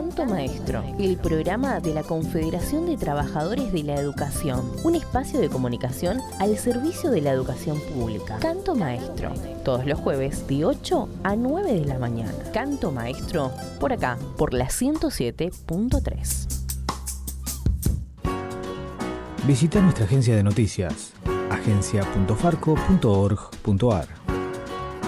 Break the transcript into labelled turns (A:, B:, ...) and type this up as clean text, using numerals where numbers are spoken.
A: Canto Maestro, el programa de la Confederación de Trabajadores de la Educación, un espacio de comunicación al servicio de la educación pública. Canto Maestro, todos los jueves de 8 a 9 de la mañana. Canto Maestro, por acá, por la 107.3.
B: Visita nuestra agencia de noticias, agencia.farco.org.ar.